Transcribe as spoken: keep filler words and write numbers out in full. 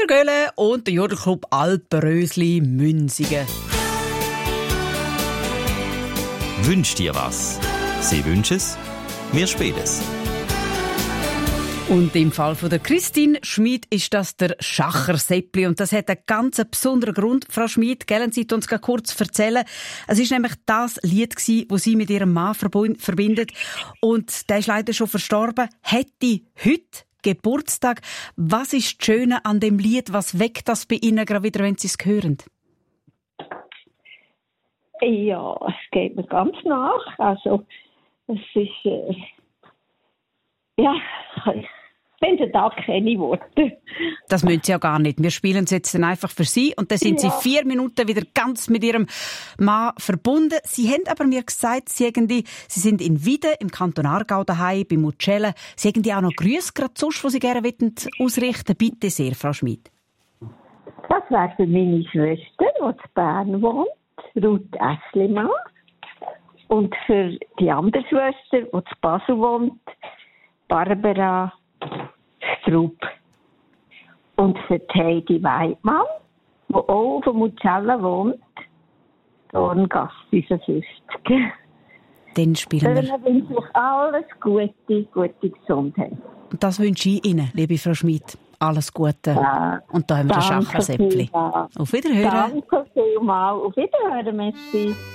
Göhle und der Jodelclub Alpenrösli Münzigen. Wünsch dir was. Sie wünschen es, wir spielen es. Und im Fall von der Christine Schmid ist das der Schacher-Seppli. Und das hat einen ganz besonderen Grund, Frau Schmid. Wollen Sie uns kurz erzählen? Es war nämlich das Lied, das sie mit ihrem Mann verbindet. Und der ist leider schon verstorben. Hätte heute Geburtstag. Was ist das Schöne an dem Lied? Was weckt das bei Ihnen gerade wieder, wenn Sie es hören? Ja, es geht mir ganz nach. Also, es ist... Äh, ja... Ich finde da keine Worte. Das müssen Sie ja gar nicht. Wir spielen es jetzt einfach für Sie und dann sind ja. Sie vier Minuten wieder ganz mit Ihrem Mann verbunden. Sie haben aber mir gesagt, Sie, die, Sie sind in Wieden im Kanton Aargau daheim, bei Mucella. Sie haben die auch noch Grüße gerade sonst, die Sie gerne ausrichten wollen. Bitte sehr, Frau Schmid. Das wäre für meine Schwester, die in Bern wohnt, Ruth Eslimann. Und für die andere Schwester, die in Basel wohnt, Barbara Strub. Und für Heidi Weidmann, die auch auf Mucella wohnt, Dorngasse fünfundfünfzig. Dann spielen wir. Dann wünsche ich alles Gute, gute Gesundheit. Und das wünsche ich Ihnen, liebe Frau Schmid. Alles Gute. Ja, und da haben wir den Schacher-Seppli. Auf Wiederhören. Danke vielmals. Auf Wiederhören, merci.